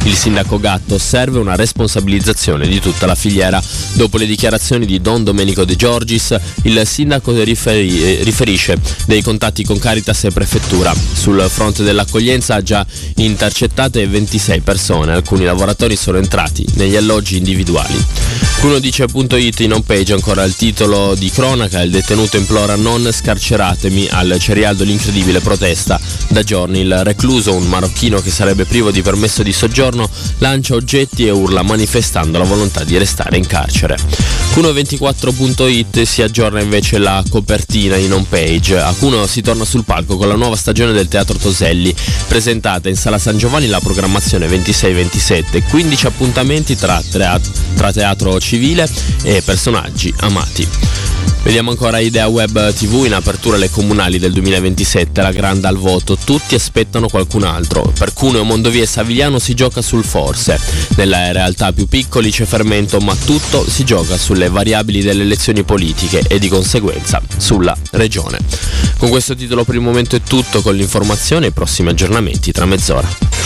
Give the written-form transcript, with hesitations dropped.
Il sindaco Gatto: serve una responsabilizzazione di tutta la filiera. Dopo le dichiarazioni di Don Domenico De Giorgis, il sindaco riferisce dei contatti con Caritas e Prefettura. Sul fronte dell'accoglienza ha già intercettate 26 persone, alcuni lavoratori sono entrati negli alloggi individuali. Cunodice.it in home page ancora il titolo di cronaca: il detenuto implora non scarceratemi, al Cerialdo l'incredibile protesta. Da giorni il recluso, un marocchino che sarebbe privo di permesso di soggiorno, lancia oggetti e urla manifestando la volontà di restare in carcere. Cuno24.it si aggiorna invece la copertina in home page. A Cuneo si torna sul palco con la nuova stagione del Teatro Toselli, presentata in Sala San Giovanni la programmazione 26-27, 15 appuntamenti tra teatro civile e personaggi amati. Vediamo ancora Idea Web TV, in apertura le comunali del 2027, la grande al voto, tutti aspettano qualcun altro. Per Cuneo, Mondovì e Savigliano si gioca sul forse. Nella realtà più piccoli c'è fermento, ma tutto si gioca sulle variabili delle elezioni politiche e di conseguenza sulla regione. Con questo titolo per il momento è tutto, con l'informazione e i prossimi aggiornamenti tra mezz'ora.